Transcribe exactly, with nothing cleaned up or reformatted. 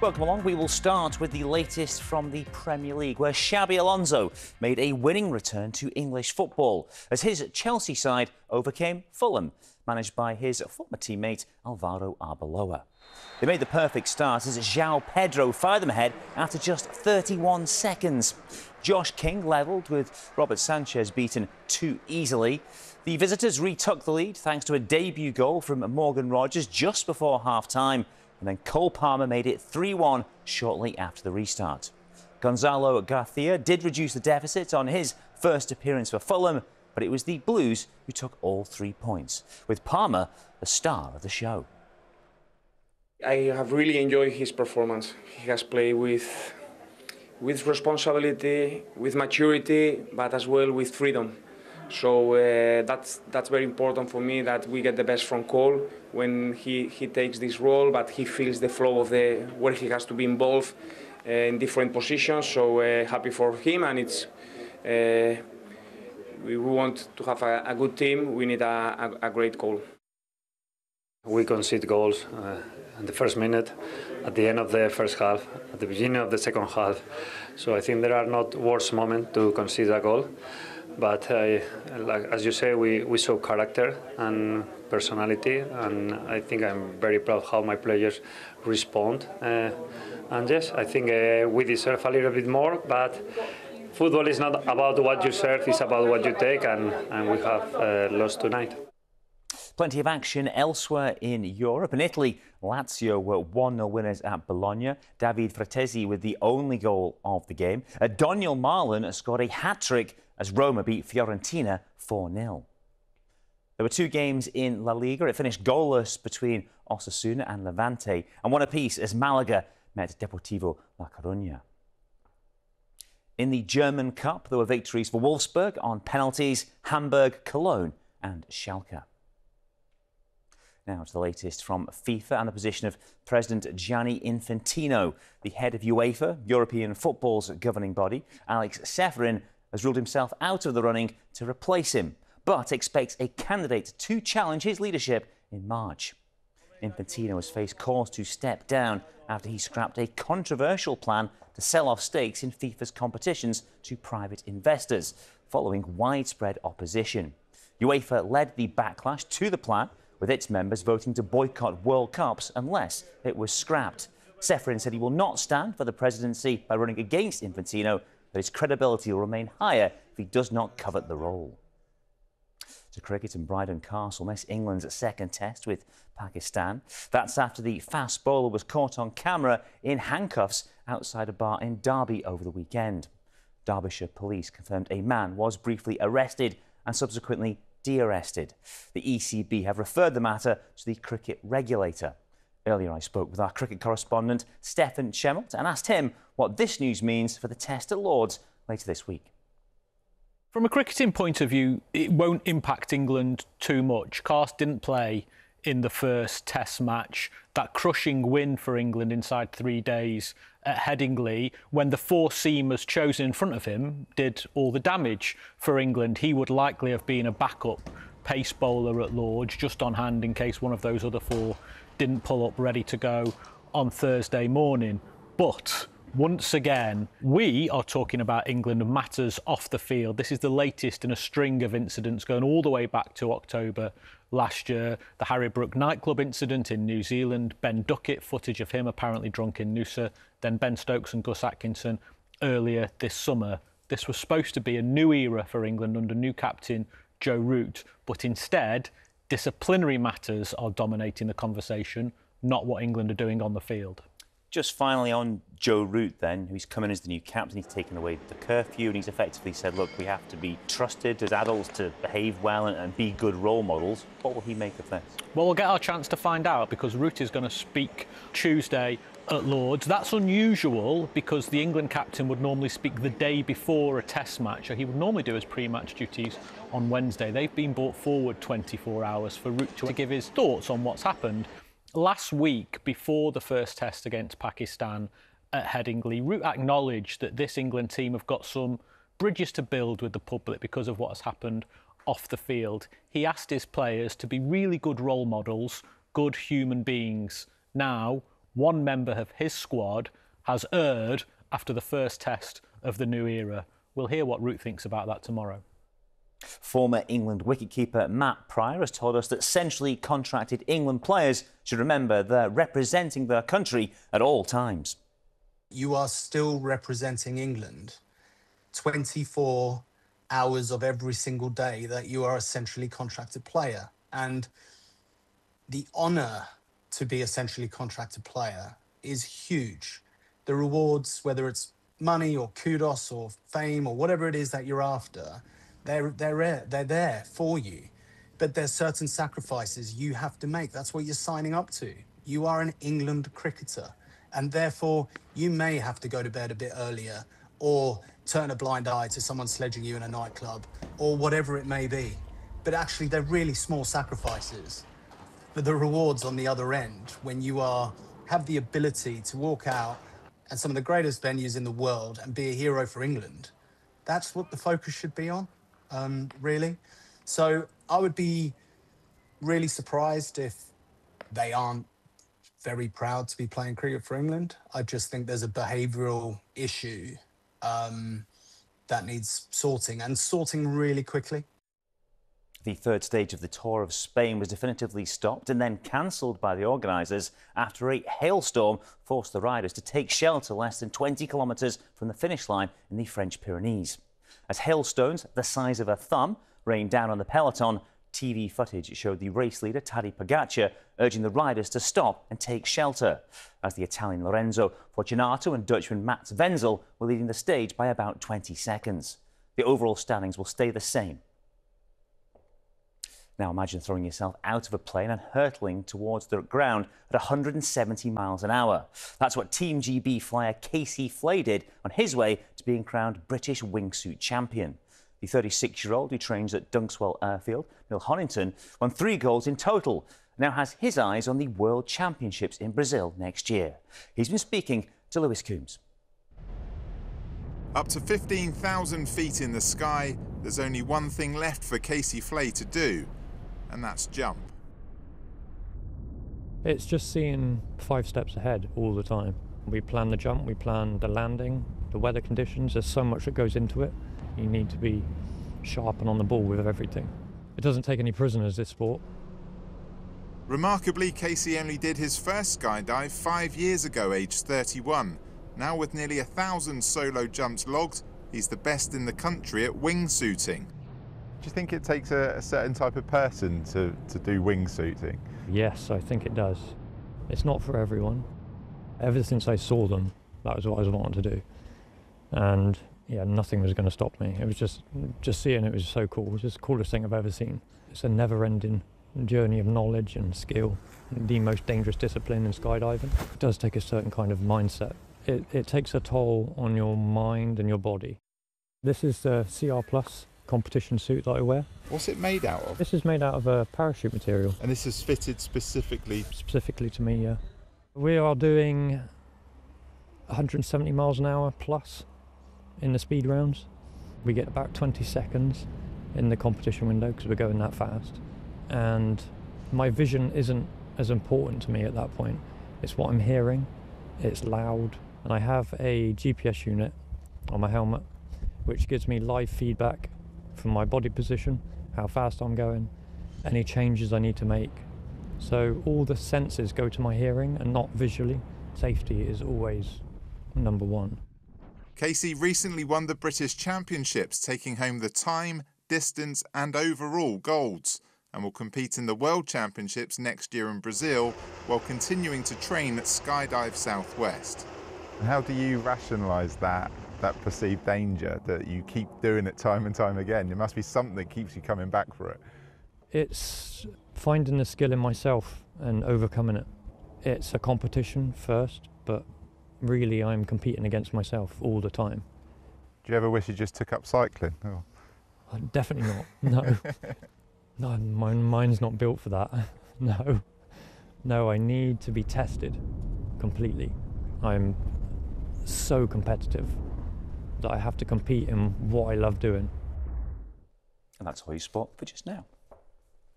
Welcome along. We will start with the latest from the Premier League, where Xabi Alonso made a winning return to English football as his Chelsea side overcame Fulham, managed by his former teammate Alvaro Arbeloa. They made the perfect start as João Pedro fired them ahead after just thirty-one seconds. Josh King levelled with Robert Sanchez beaten too easily. The visitors retook the lead thanks to a debut goal from Morgan Rogers just before half-time. And then Cole Palmer made it three one shortly after the restart. Gonzalo Garcia did reduce the deficit on his first appearance for Fulham, but it was the Blues who took all three points, with Palmer the star of the show. I have really enjoyed his performance. He has played with, with responsibility, with maturity, but as well with freedom. So uh, that's that's very important for me, that we get the best from Cole when he, he takes this role, but he feels the flow of the where he has to be involved uh, in different positions. So uh, happy for him, and it's uh, we want to have a, a good team. We need a, a, a great Cole. We concede goals uh, in the first minute, at the end of the first half, at the beginning of the second half. So I think there are not worse moments to concede a goal. But uh, like, as you say, we, we show character and personality, and I think I'm very proud how my players respond. Uh, and yes, I think uh, we deserve a little bit more, but football is not about what you serve, it's about what you take, and, and we have uh, lost tonight. Plenty of action elsewhere in Europe. In Italy, Lazio were one nil winners at Bologna. David Fratesi with the only goal of the game. Uh, Daniel Marlon scored a hat-trick as Roma beat Fiorentina four nil. There were two games in La Liga. It finished goalless between Osasuna and Levante, and one apiece as Malaga met Deportivo La Coruña. In the German Cup, there were victories for Wolfsburg on penalties, Hamburg, Cologne and Schalke. Now to the latest from FIFA and the position of President Gianni Infantino. The head of UEFA, European football's governing body, Alex Ceferin, has ruled himself out of the running to replace him, but expects a candidate to challenge his leadership in March. Infantino has faced calls to step down after he scrapped a controversial plan to sell off stakes in FIFA's competitions to private investors, following widespread opposition. UEFA led the backlash to the plan, with its members voting to boycott World Cups unless it was scrapped. Ceferin said he will not stand for the presidency by running against Infantino, but his credibility will remain higher if he does not covet the role. To cricket, and Bryden Castle missed England's second test with Pakistan. That's after the fast bowler was caught on camera in handcuffs outside a bar in Derby over the weekend. Derbyshire police confirmed a man was briefly arrested and subsequently de-arrested. The E C B have referred the matter to the cricket regulator. Earlier I spoke with our cricket correspondent Stefan Schemmelt and asked him what this news means for the test at Lord's later this week. From a cricketing point of view, it won't impact England too much. Carse didn't play in the first test match. That crushing win for England inside three days at Headingley, when the four seamers chosen in front of him did all the damage for England. He would likely have been a backup pace bowler at Lord's, just on hand in case one of those other four didn't pull up ready to go on Thursday morning. But once again, we are talking about England matters off the field. This is the latest in a string of incidents going all the way back to October last year. The Harry Brook nightclub incident in New Zealand, Ben Duckett, footage of him apparently drunk in Noosa, then Ben Stokes and Gus Atkinson earlier this summer. This was supposed to be a new era for England under new captain Joe Root, but instead, disciplinary matters are dominating the conversation, not what England are doing on the field. Just finally on Joe Root then, who's come in as the new captain. He's taken away the curfew and he's effectively said, look, we have to be trusted as adults to behave well and, and be good role models. What will he make of this? Well, we'll get our chance to find out because Root is going to speak Tuesday at Lord's. That's unusual because the England captain would normally speak the day before a test match. He would normally do his pre-match duties on Wednesday. They've been brought forward twenty-four hours for Root to give his thoughts on what's happened. Last week, before the first test against Pakistan at Headingley, Root acknowledged that this England team have got some bridges to build with the public because of what has happened off the field. He asked his players to be really good role models, good human beings. Now, one member of his squad has erred after the first test of the new era. We'll hear what Root thinks about that tomorrow. Former England wicketkeeper Matt Prior has told us that centrally contracted England players should remember they're representing their country at all times. You are still representing England twenty-four hours of every single day that you are a centrally contracted player. And the honour to be a centrally contracted player is huge. The rewards, whether it's money or kudos or fame or whatever it is that you're after, they're, they're, they're there for you. But there's certain sacrifices you have to make. That's what you're signing up to. You are an England cricketer, and therefore you may have to go to bed a bit earlier or turn a blind eye to someone sledging you in a nightclub or whatever it may be. But actually, they're really small sacrifices. But the rewards on the other end, when you are have the ability to walk out at some of the greatest venues in the world and be a hero for England, that's what the focus should be on, um, really. So I would be really surprised if they aren't very proud to be playing cricket for England. I just think there's a behavioural issue um, that needs sorting, and sorting really quickly. The third stage of the Tour of Spain was definitively stopped and then cancelled by the organisers after a hailstorm forced the riders to take shelter less than twenty kilometres from the finish line in the French Pyrenees. As hailstones the size of a thumb rained down on the peloton, T V footage showed the race leader Tadej Pogacar urging the riders to stop and take shelter, as the Italian Lorenzo Fortunato and Dutchman Mats Wenzel were leading the stage by about twenty seconds. The overall standings will stay the same. Now imagine throwing yourself out of a plane and hurtling towards the ground at one hundred seventy miles an hour. That's what Team G B flyer Casey Flay did on his way to being crowned British wingsuit champion. The thirty-six-year-old who trains at Dunxwell Airfield, Neil Honington, won three golds in total, now has his eyes on the World Championships in Brazil next year. He's been speaking to Lewis Coombs. Up to fifteen thousand feet in the sky, there's only one thing left for Casey Flay to do, and that's jump. It's just seeing five steps ahead all the time. We plan the jump, we plan the landing, the weather conditions. There's so much that goes into it. You need to be sharp and on the ball with everything. It doesn't take any prisoners, this sport. Remarkably, Casey only did his first skydive five years ago, aged thirty-one. Now with nearly a thousand solo jumps logged, he's the best in the country at wingsuiting. Do you think it takes a, a certain type of person to, to do wingsuiting? Yes, I think it does. It's not for everyone. Ever since I saw them, that was what I was wanting to do. And yeah, nothing was going to stop me. It was just, just seeing it was so cool. It was just the coolest thing I've ever seen. It's a never-ending journey of knowledge and skill. The most dangerous discipline in skydiving. It does take a certain kind of mindset. It, it takes a toll on your mind and your body. This is the C R Plus competition suit that I wear. What's it made out of? This is made out of a parachute material. And this is fitted specifically? Specifically to me, yeah. We are doing one hundred seventy miles an hour plus in the speed rounds. We get about twenty seconds in the competition window because we're going that fast. And my vision isn't as important to me at that point. It's what I'm hearing, it's loud. And I have a G P S unit on my helmet, which gives me live feedback from my body position, how fast I'm going, any changes I need to make. So all the senses go to my hearing and not visually. Safety is always number one. Casey recently won the British Championships, taking home the time, distance and overall golds, and will compete in the World Championships next year in Brazil while continuing to train at Skydive Southwest. How do you rationalise that, that perceived danger that you keep doing it time and time again? There must be something that keeps you coming back for it. It's finding the skill in myself and overcoming it. It's a competition first, but really I'm competing against myself all the time. Do you ever wish you just took up cycling? Oh. Definitely not, no. No, my mind's not built for that, no. No, I need to be tested completely. I'm so competitive that I have to compete in what I love doing. And that's all you spot for just now.